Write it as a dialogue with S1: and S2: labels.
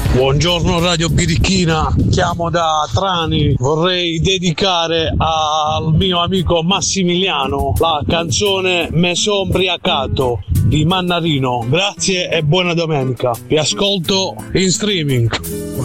S1: Buongiorno Radio Birichina, chiamo da Trani, vorrei dedicare al mio amico Massimiliano la canzone Me son briacato di Mannarino. Grazie e buona domenica, vi ascolto in streaming.